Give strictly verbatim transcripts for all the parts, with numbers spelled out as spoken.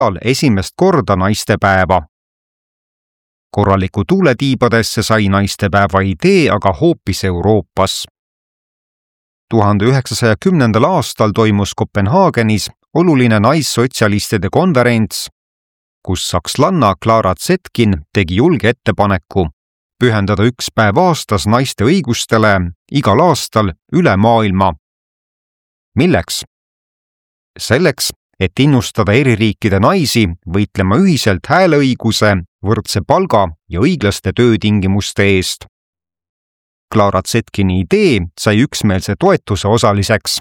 esimest korda naistepäeva. Korraliku tuuletiibadesse sai naistepäeva idee aga hoopis Euroopas. tuhande üheksasaja kümnendal aastal toimus Kopenhaagenis oluline naissotsialistide konverents, kus sakslanna Clara Zetkin tegi julge ettepaneku pühendada üks päev aastas naiste õigustele igal aastal üle maailma. Milleks? Selleks, et innustada eri riikide naisi võitlema ühiselt hääleõiguse, võrdse palga ja õiglaste töötingimuste eest. Clara Zetkini idee sai üksmeelse toetuse osaliseks.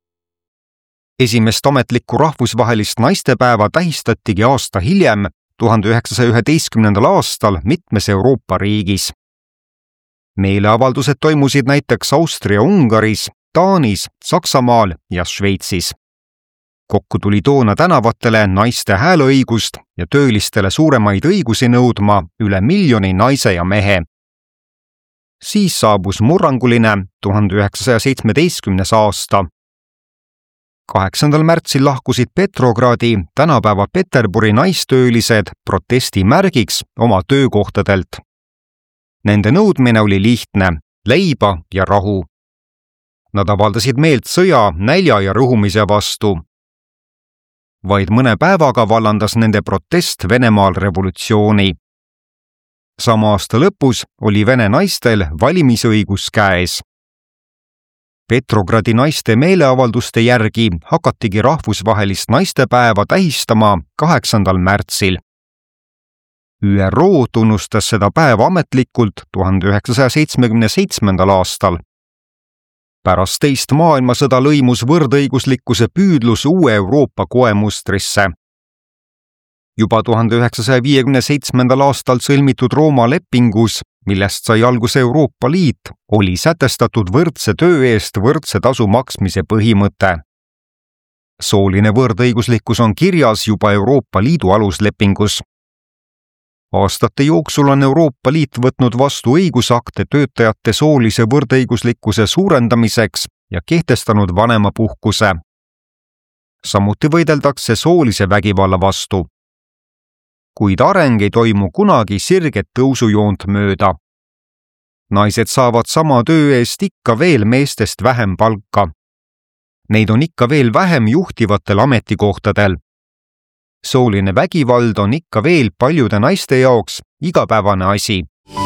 Esimest ametlikku rahvusvahelist naistepäeva tähistatigi aasta hiljem, tuhande üheksasaja üheteistkümnendal aastal mitmes Euroopa riigis. Meeleavaldused toimusid näiteks Austria-Ungaris, Taanis, Saksamaal ja Šveitsis. Kokku tuli toona tänavatele naiste hääleõigust ja töölistele suuremaid õigusi nõudma üle miljoni naise ja mehe. Siis saabus murranguline tuhande üheksasaja seitsmeteistkümnes aasta. kaheksandal märtsil lahkusid Petrogradi, tänapäeva Peterburi naistöölised protesti märgiks oma töökohtadelt. Nende nõudmine oli lihtne, leiba ja rahu. Nad avaldasid meelt sõja, nälja ja rõhumise vastu. Vaid mõne päevaga vallandas nende protest Venemaal revolutsiooni. Sama aasta lõpus oli vene naistel valimisõigus käes. Petrogradi naiste meeleavalduste järgi hakatigi rahvusvahelist naistepäeva tähistama kaheksandal märtsil. Ü R O tunnustas seda päeva ametlikult tuhande üheksasaja seitsmekümne seitsmendal aastal. Pärast teist maailmasõda lõimus võrdõiguslikkuse püüdlus uue Euroopa koemustrisse. Juba tuhande üheksasaja viiekümne seitsmendal aastal sõlmitud Rooma lepingus, millest sai alguse Euroopa Liit, oli sätestatud võrdse töö eest võrdse tasu maksmise põhimõte. Sooline võrdõiguslikkus on kirjas juba Euroopa Liidu aluslepingus. Aastate jooksul on Euroopa Liit võtnud vastu õigusakte töötajate soolise võrdõiguslikkuse suurendamiseks ja kehtestanud vanemapuhkuse. Samuti võideldakse soolise vägivalla vastu. Kuid areng ei toimu kunagi sirget tõusujoont mööda. Naised saavad sama töö eest ikka veel meestest vähem palka. Neid on ikka veel vähem juhtivatel ametikohtadel. Sooline vägivald on ikka veel paljude naiste jaoks igapäevane asi.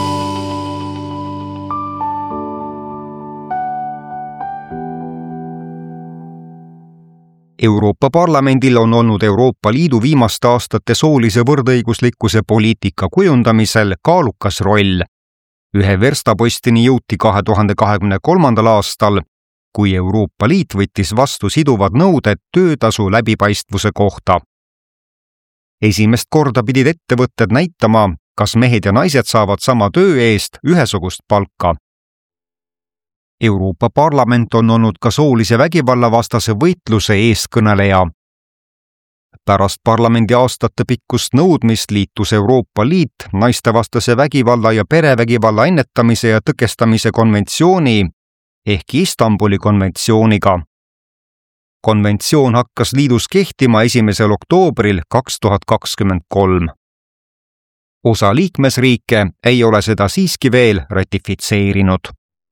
Euroopa Parlamendil on olnud Euroopa Liidu viimaste aastate soolise võrdõiguslikkuse poliitika kujundamisel kaalukas roll. Ühe verstapostini jõuti kahe tuhande kahekümne kolmandal aastal, kui Euroopa Liit võttis vastu siduvad nõuded töötasu läbipaistvuse kohta. Esimest korda pidid ettevõtted näitama, kas mehed ja naised saavad sama töö eest ühesugust palka. Euroopa Parlament on olnud ka soolise vägivalla vastase võitluse eeskõneleja. Pärast parlamendi aastate pikkust nõudmist liitus Euroopa Liit naistevastase vägivalla ja perevägivalla ennetamise ja tõkestamise konventsiooni ehk Istanbuli konventsiooniga. Konventsioon hakkas liidus kehtima esimesel oktoobril kaks tuhat kakskümmend kolm. Osa liikmesriike ei ole seda siiski veel ratifitseerinud.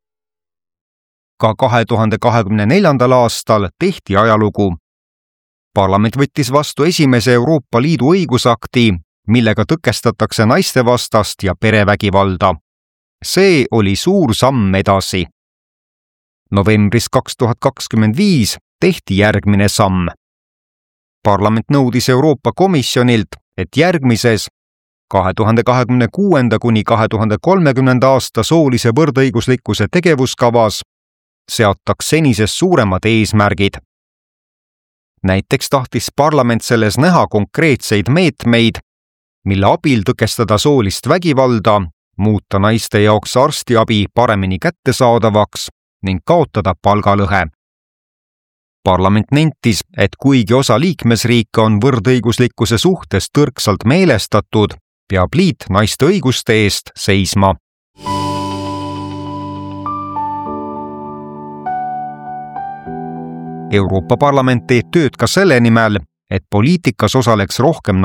Ka kahe tuhande kahekümne neljandal aastal tehti ajalugu. Parlament võttis vastu esimese Euroopa Liidu õigusakti, millega tõkestatakse naistevastast ja perevägivalda. See oli suur samm edasi. Novembris kaks tuhat kakskümmend viis tehti järgmine samm. Parlament nõudis Euroopa Komisjonilt, et järgmises kahe tuhande kahekümne kuuenda kuni kahe tuhande kolmekümnenda aasta soolise võrdõiguslikkuse tegevuskavas seataks senisest suuremad eesmärgid. Näiteks tahtis parlament selles näha konkreetseid meetmeid, mille abil tõkestada soolist vägivalda, muuta naiste jaoks arstiabi paremini kättesaadavaks ning kaotada palgalõhe. Parlament nentis, et kuigi osa liikmesriike on võrdõiguslikkuse suhtes tõrksalt meelestatud, peab liit naiste õiguste eest seisma. Euroopa Parlament teeb tööd ka selle nimel, et poliitikas osaleks rohkem